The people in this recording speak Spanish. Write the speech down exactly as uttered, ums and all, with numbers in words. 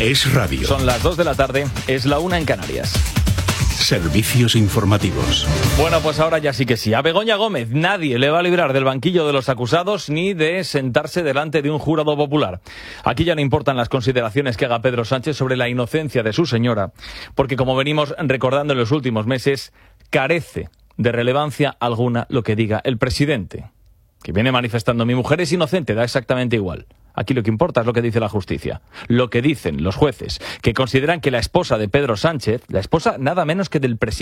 Es radio. Son las dos de la tarde, es la una en Canarias. Servicios informativos. Bueno, pues ahora ya sí que sí. A Begoña Gómez nadie le va a librar del banquillo de los acusados ni de sentarse delante de un jurado popular. Aquí ya no importan las consideraciones que haga Pedro Sánchez sobre la inocencia de su señora, porque como venimos recordando en los últimos meses, carece de relevancia alguna lo que diga el presidente, que viene manifestando: mi mujer es inocente, da exactamente igual. Aquí lo que importa es lo que dice la justicia, lo que dicen los jueces, que consideran que la esposa de Pedro Sánchez, la esposa nada menos que del presidente,